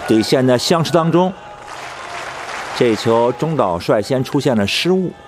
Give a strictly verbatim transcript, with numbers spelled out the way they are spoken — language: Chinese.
底线的相持当中，这球中岛率先出现了失误。